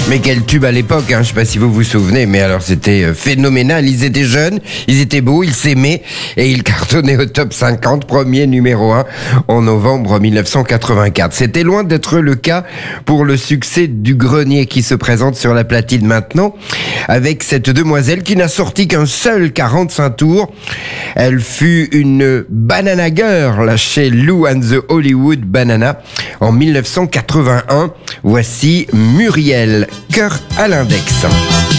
Mais quel tube à l'époque, hein. Je sais pas si vous vous souvenez, mais alors c'était phénoménal. Ils étaient jeunes, ils étaient beaux, ils s'aimaient et ils cartonnaient au top 50, premier numéro 1 en novembre 1984. C'était loin d'être le cas pour le succès du Grenier qui se présente sur la platine maintenant avec cette demoiselle qui n'a sorti qu'un seul 45 tours. Elle fut une banana girl chez Lou and the Hollywood Banana en 1981. Voici Muriel, cœur à l'index.